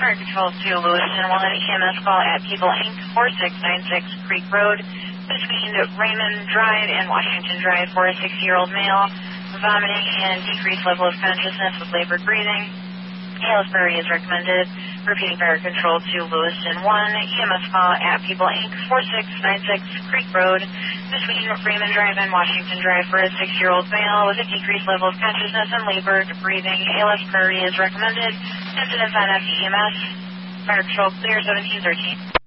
Fire Control to Lewiston 1, EMS call at People Inc., 4696 Creek Road, between Raymond Drive and Washington Drive for a 60-year-old male, vomiting and decreased level of consciousness with labored breathing. ALS priority is recommended. Repeating Fire Control to Lewiston 1, EMS call at People Inc., 4696 Creek Road, between Raymond Drive and Washington Drive for a 6-year-old male with a decreased level of consciousness and labored breathing. ALS priority is recommended. Incident on FEMS. Fire Control clear 1713.